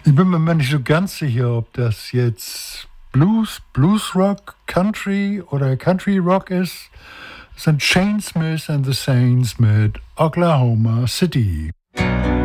Ich bin mir nicht so ganz sicher, ob das jetzt Blues Rock, Country oder Country Rock ist. Es sind Chainsmith and the Saints mit Oklahoma City.